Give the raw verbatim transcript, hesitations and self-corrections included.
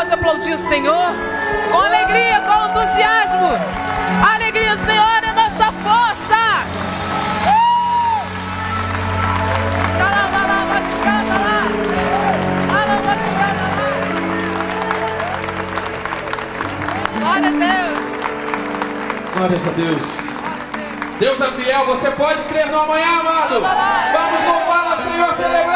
possa aplaudir o Senhor com alegria, com entusiasmo. A alegria do Senhor é nossa força. Glória a Deus. Glórias a Deus. Deus é fiel, você pode crer no amanhã, amado. Vamos louvar ao Senhor, celebrar.